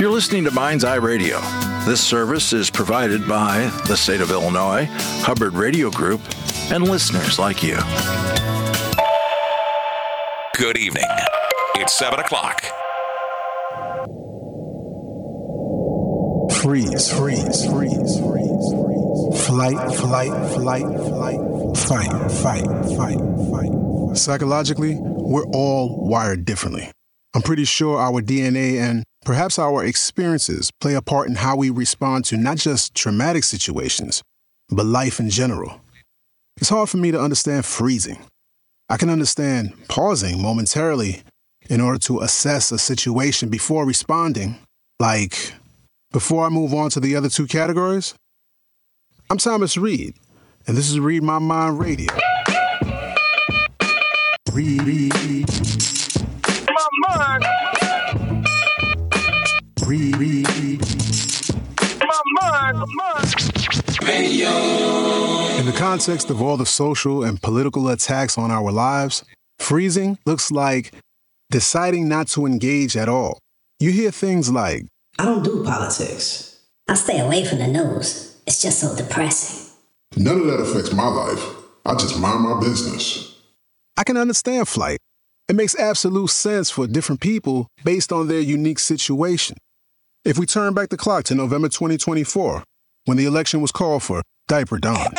You're listening to Mind's Eye Radio. This service is provided by the state of Illinois, Hubbard Radio Group, and listeners like you. Good evening. It's 7 o'clock. Freeze. Fight. Psychologically, we're all wired differently. I'm pretty sure our DNA and perhaps our experiences play a part in how we respond to not just traumatic situations, but life in general. It's hard for me to understand freezing. I can understand pausing momentarily in order to assess a situation before responding. Like, before I move on to the other two categories, I'm Thomas Reed, and this is Read My Mind Radio. Read my mind. Read my mind. Radio. In the context of all the social and political attacks on our lives, freezing looks like deciding not to engage at all. You hear things like, I don't do politics. I stay away from the news. It's just so depressing. None of that affects my life. I just mind my business. I can understand flight. It makes absolute sense for different people based on their unique situation. If we turn back the clock to November 2024, when the election was called for Diaper Dawn.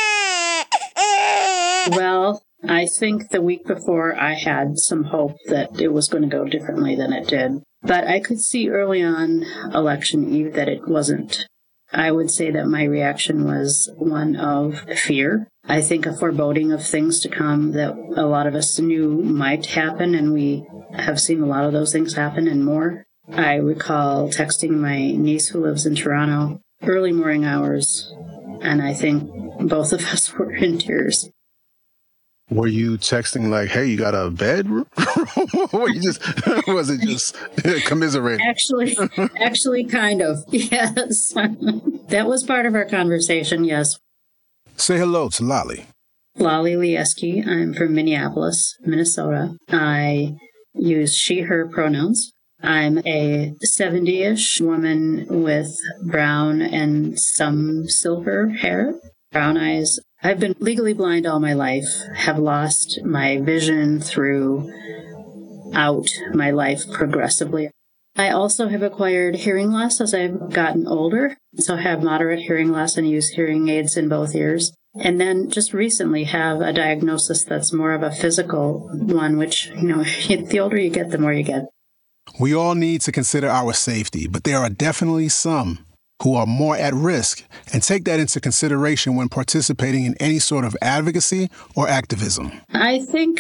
Well, I think the week before I had some hope that it was going to go differently than it did. But I could see early on election eve that it wasn't. I would say that my reaction was one of fear. I think a foreboding of things to come that a lot of us knew might happen, and we have seen a lot of those things happen and more. I recall texting my niece who lives in Toronto, early morning hours, and I think both of us were in tears. Were you texting like, hey, you got a bedroom? Or was it just commiserating? Actually, kind of, yes. That was part of our conversation, yes. Say hello to Lolly. Lolly Lieski. I'm from Minneapolis, Minnesota. I use she, her pronouns. I'm a 70-ish woman with brown and some silver hair, brown eyes. I've been legally blind all my life, have lost my vision throughout my life progressively. I also have acquired hearing loss as I've gotten older, so have moderate hearing loss and use hearing aids in both ears. And then just recently have a diagnosis that's more of a physical one, which, the older you get, the more you get. We all need to consider our safety, but there are definitely some who are more at risk, and take that into consideration when participating in any sort of advocacy or activism. I think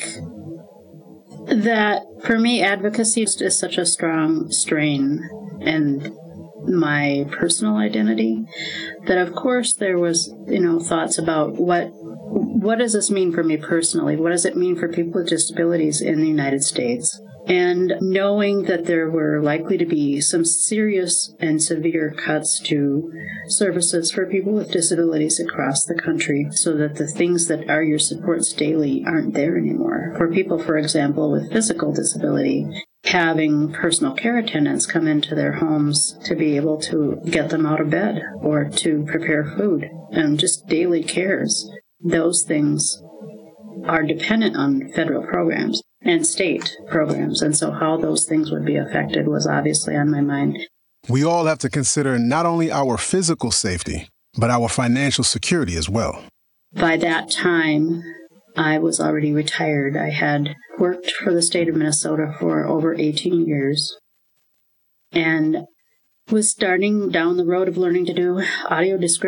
that for me, advocacy is such a strong strain in my personal identity that, of course, there was, thoughts about what does this mean for me personally? What does it mean for people with disabilities in the United States? And knowing that there were likely to be some serious and severe cuts to services for people with disabilities across the country, so that the things that are your supports daily aren't there anymore. For people, for example, with physical disability, having personal care attendants come into their homes to be able to get them out of bed or to prepare food and just daily cares, those things are dependent on federal programs and state programs, and so how those things would be affected was obviously on my mind. We all have to consider not only our physical safety, but our financial security as well. By that time, I was already retired. I had worked for the state of Minnesota for over 18 years and was starting down the road of learning to do audio description.